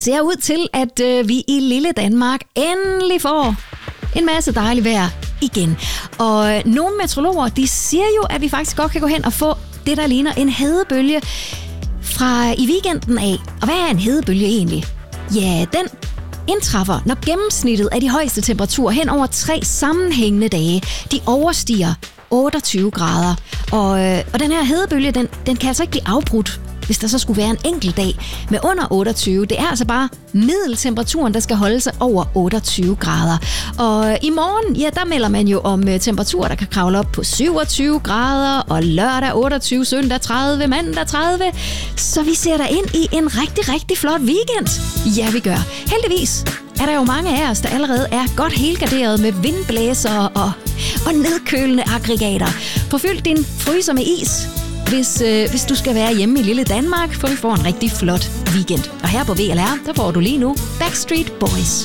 Det ser ud til, at vi i lille Danmark endelig får en masse dejligt vejr igen. Og nogle meteorologer, de siger jo, at vi faktisk godt kan gå hen og få det, der ligner en hedebølge fra i weekenden af. Og hvad er en hedebølge egentlig? Ja, den indtræffer, når gennemsnittet af de højeste temperaturer hen over 3 sammenhængende dage, de overstiger 28 grader. Og den her hedebølge, den kan altså ikke blive afbrudt, hvis der så skulle være en enkelt dag med under 28. Det er altså bare middeltemperaturen, der skal holde sig over 28 grader. Og i morgen, ja, der melder man jo om temperaturer, der kan kravle op på 27 grader, og lørdag 28, søndag 30, mandag 30. Så vi ser der ind i en rigtig, rigtig flot weekend. Ja, vi gør. Heldigvis er der jo mange af os, der allerede er godt helgarderet med vindblæser og nedkølende aggregater. Forfyld din fryser med is, hvis du skal være hjemme i lille Danmark, for vi får en rigtig flot weekend. Og her på VLR, der får du lige nu Backstreet Boys.